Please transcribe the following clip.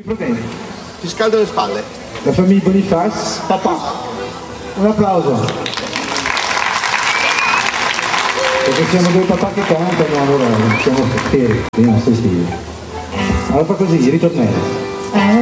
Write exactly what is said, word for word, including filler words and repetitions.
Va bene. Ti scaldo le spalle. La famiglia Bonifaz. Papà. Un applauso. Perché siamo due papà che cantano, allora siamo fieri, io non sto stile. Allora fa così, ritornello.